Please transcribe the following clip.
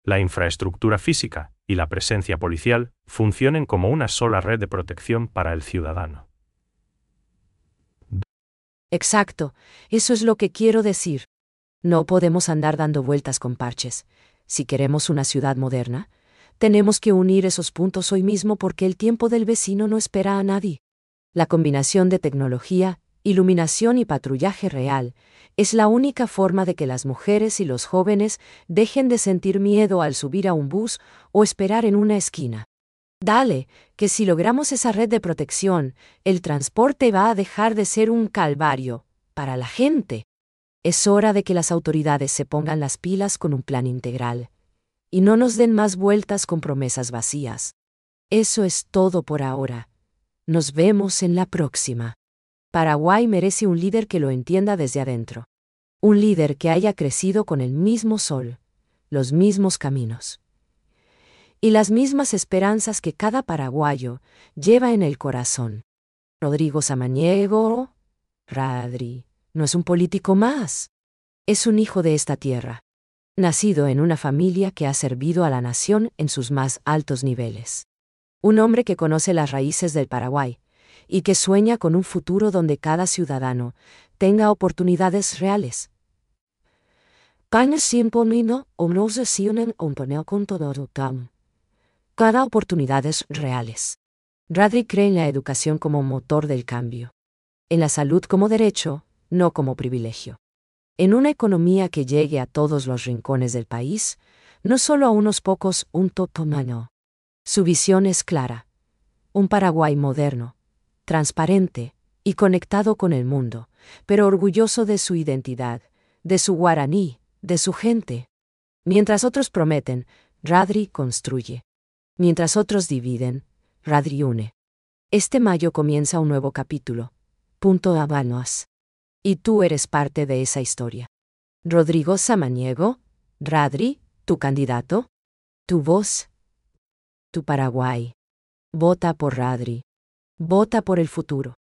la infraestructura física y la presencia policial funcionen como una sola red de protección para el ciudadano. Exacto, eso es lo que quiero decir. No podemos andar dando vueltas con parches. Si queremos una ciudad moderna, tenemos que unir esos puntos hoy mismo porque el tiempo del vecino no espera a nadie. La combinación de tecnología, iluminación y patrullaje real es la única forma de que las mujeres y los jóvenes dejen de sentir miedo al subir a un bus o esperar en una esquina. Dale, que si logramos esa red de protección, el transporte va a dejar de ser un calvario para la gente. Es hora de que las autoridades se pongan las pilas con un plan integral y no nos den más vueltas con promesas vacías. Eso es todo por ahora. Nos vemos en la próxima. Paraguay merece un líder que lo entienda desde adentro. Un líder que haya crecido con el mismo sol, los mismos caminos y las mismas esperanzas que cada paraguayo lleva en el corazón. Rodrigo Samaniego, Radri, no es un político más. Es un hijo de esta tierra, nacido en una familia que ha servido a la nación en sus más altos niveles. Un hombre que conoce las raíces del Paraguay y que sueña con un futuro donde cada ciudadano tenga oportunidades reales. Cada oportunidades reales. Radri cree en la educación como motor del cambio, en la salud como derecho, no como privilegio, en una economía que llegue a todos los rincones del país, no solo a unos pocos, un totomano. Su visión es clara: un Paraguay moderno, transparente y conectado con el mundo, pero orgulloso de su identidad, de su guaraní, de su gente. Mientras otros prometen, Radri construye. Mientras otros dividen, Radri une. Este mayo comienza un nuevo capítulo. Punto Habanos. Y tú eres parte de esa historia. Rodrigo Samaniego, Radri, tu candidato, tu voz, tu Paraguay. Vota por Radri. Vota por el futuro.